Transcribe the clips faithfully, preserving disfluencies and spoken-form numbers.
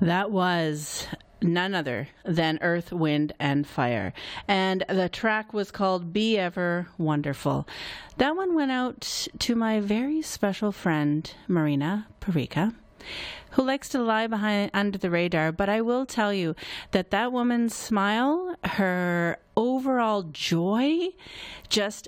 That was none other than Earth, Wind, and Fire. And the track was called Be Ever Wonderful. That one went out to my very special friend, Marina Perica, who likes to lie behind under the radar. But I will tell you that that woman's smile, her overall joy, just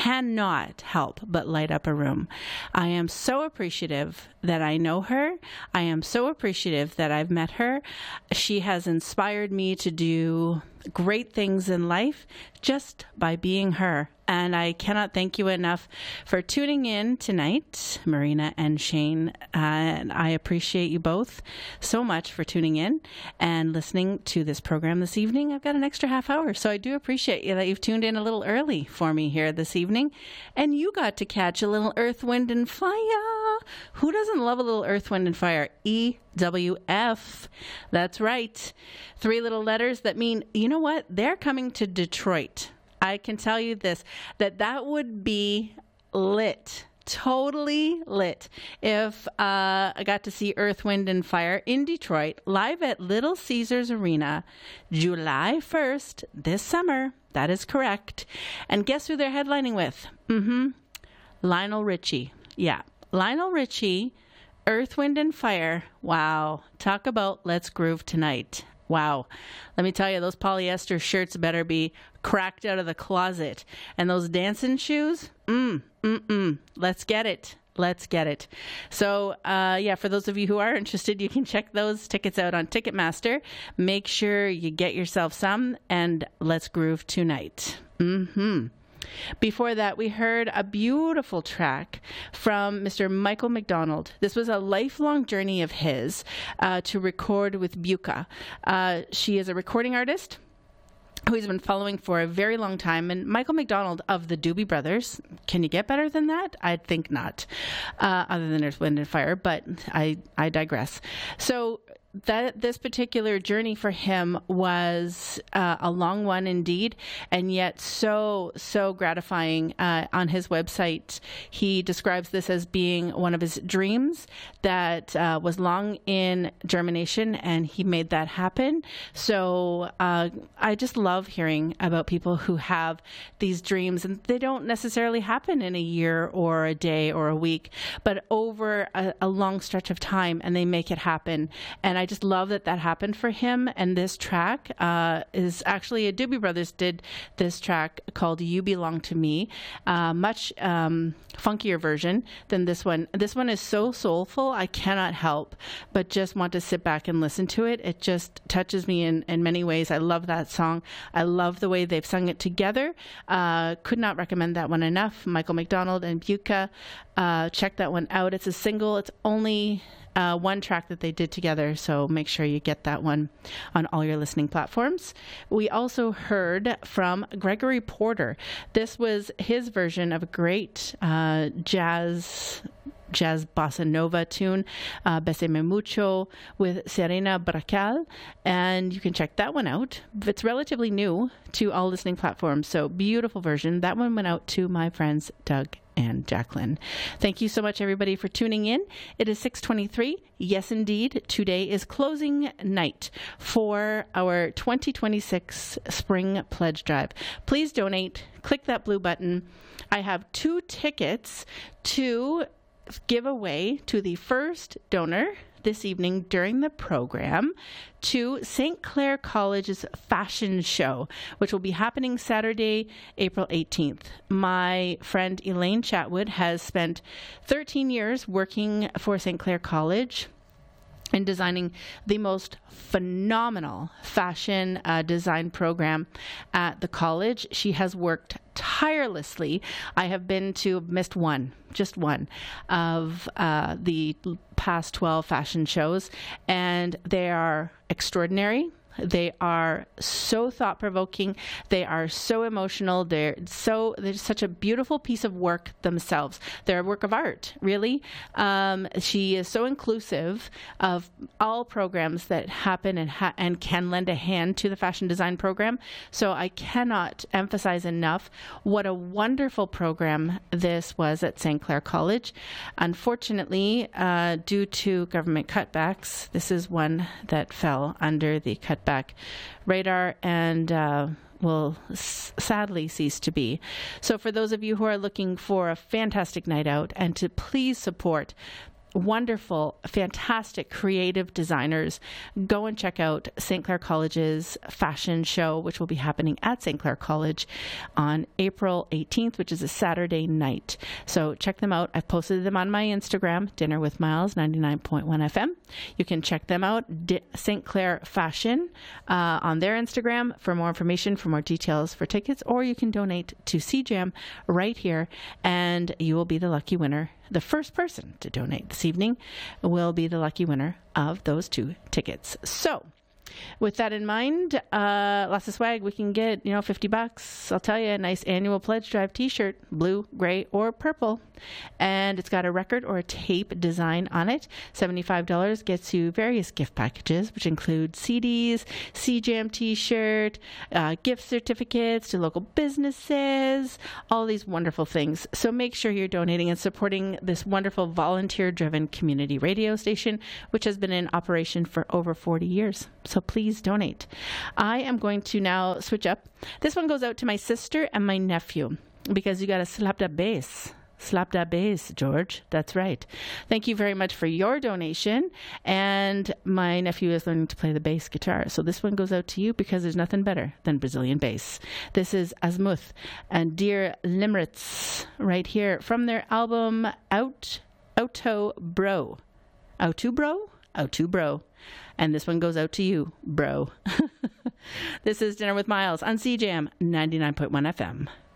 cannot help but light up a room. I am so appreciative that I know her. I am so appreciative that I've met her. She has inspired me to do great things in life just by being her. And I cannot thank you enough for tuning in tonight, Marina and Shane. Uh, and I appreciate you both so much for tuning in and listening to this program this evening. I've got an extra half hour, so I do appreciate you that you've tuned in a little early for me here this evening. And you got to catch a little Earth, Wind, and Fire. Who doesn't love a little Earth, Wind, and Fire? E W F. That's right. Three little letters that mean, you know what? They're coming to Detroit. I can tell you this, that that would be lit, totally lit, if uh, I got to see Earth, Wind, and Fire in Detroit, live at Little Caesars Arena, July first, this summer. That is correct. And guess who they're headlining with? Mm-hmm. Lionel Richie. Yeah, Lionel Richie, Earth, Wind, and Fire. Wow. Talk about Let's Groove Tonight. Wow. Let me tell you, those polyester shirts better be cracked out of the closet. And those dancing shoes, mm, mm, mm. Let's get it. Let's get it. So, uh, yeah, for those of you who are interested, you can check those tickets out on Ticketmaster. Make sure you get yourself some, and let's groove tonight. Mm-hmm. Before that, we heard a beautiful track from Mister Michael McDonald. This was a lifelong journey of his uh, to record with Buka. Uh, she is a recording artist who he's been following for a very long time. And Michael McDonald of the Doobie Brothers, can you get better than that? I think not, uh, other than Earth, Wind, and Fire, but I, I digress. So that this particular journey for him was uh, a long one indeed, and yet so, so gratifying. Uh, on his website, he describes this as being one of his dreams that uh, was long in germination, and he made that happen. So uh, I just love hearing about people who have these dreams, and they don't necessarily happen in a year or a day or a week, but over a, a long stretch of time, and they make it happen. And I just love that that happened for him. And this track uh, is actually, a Doobie Brothers did this track called You Belong to Me, uh, much um, funkier version than this one. This one is so soulful, I cannot help but just want to sit back and listen to it. It just touches me in, in many ways. I love that song. I love the way they've sung it together. Uh, could not recommend that one enough. Michael McDonald and Buka. Uh, check that one out. It's a single. It's only Uh, one track that they did together, so make sure you get that one on all your listening platforms. We also heard from Gregory Porter. This was his version of a great uh, jazz jazz bossa nova tune, uh, Besame Mucho, with Serena Bracal, and you can check that one out. It's relatively new to all listening platforms, so beautiful version. That one went out to my friends Doug and Jacqueline. Thank you so much, everybody, for tuning in. It is six twenty-three. Yes, indeed. Today is closing night for our twenty twenty-six Spring Pledge Drive. Please donate. Click that blue button. I have two tickets to give away to the first donor this evening during the program to Saint Clair College's fashion show, which will be happening Saturday, April eighteenth. My friend Elaine Chatwood has spent thirteen years working for Saint Clair College in designing the most phenomenal fashion uh, design program at the college. She has worked tirelessly. I have been to, missed one, just one, of uh, the past twelve fashion shows, and they are extraordinary. They are so thought-provoking. They are so emotional. They're so they're such a beautiful piece of work themselves. They're a work of art, really. Um, she is so inclusive of all programs that happen and ha- and can lend a hand to the fashion design program. So I cannot emphasize enough what a wonderful program this was at Saint Clair College. Unfortunately, uh, due to government cutbacks, this is one that fell under the cutback radar and uh, will s- sadly cease to be. So for those of you who are looking for a fantastic night out and to please support wonderful, fantastic, creative designers, go and check out Saint Clair College's fashion show, which will be happening at Saint Clair College on April eighteenth, which is a Saturday night. So check them out. I've posted them on my Instagram, Dinner with Miles ninety-nine point one F M. You can check them out, D- Saint Clair Fashion, uh, on their Instagram for more information, for more details, for tickets, or you can donate to C J A M right here, and you will be the lucky winner. The first person to donate this evening will be the lucky winner of those two tickets. So, with that in mind, uh, lots of swag. We can get, you know, fifty bucks. I'll tell you, a nice annual pledge drive t-shirt, blue, gray, or purple. And it's got a record or a tape design on it. seventy-five dollars gets you various gift packages, which include C Ds, C J A M t-shirt, uh, gift certificates to local businesses, all these wonderful things. So make sure you're donating and supporting this wonderful volunteer-driven community radio station, which has been in operation for over forty years. So please donate. I am going to now switch up. This one goes out to my sister and my nephew, because you got to slap that bass. Slap that bass, George. That's right. Thank you very much for your donation. And my nephew is learning to play the bass guitar. So this one goes out to you because there's nothing better than Brazilian bass. This is Azimuth and Dear Limerits right here from their album Out Auto Bro. Auto Bro? Auto Bro. And this one goes out to you, bro. This is Dinner with Miles on C J A M ninety-nine point one F M.